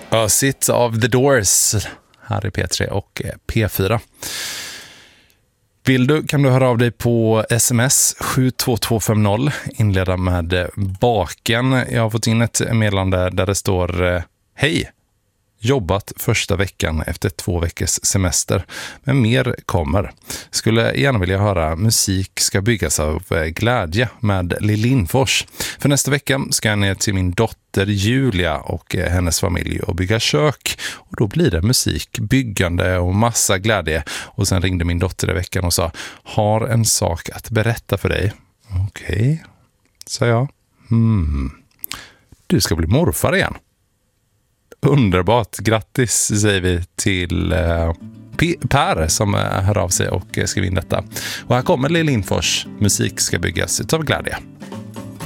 Ösigt av The Doors här i P3 och P4. Vill du kan du höra av dig på sms 72250, inleda med baken. Jag har fått in ett meddelande där det står hej, jobbat första veckan efter 2 veckors semester, men mer kommer. Skulle gärna vilja höra musik ska byggas av glädje med Lill Lindfors. För nästa vecka ska jag ner till min dotter Julia och hennes familj och bygga kök. Och då blir det musik, byggande och massa glädje. Och sen ringde min dotter i veckan och sa, har en sak att berätta för dig. Okej, sa jag. Du ska bli morfar igen. Underbart, grattis säger vi till Per som hör av sig och skriver in detta. Och här kommer Lill Lindfors, musik ska byggas utav glädje.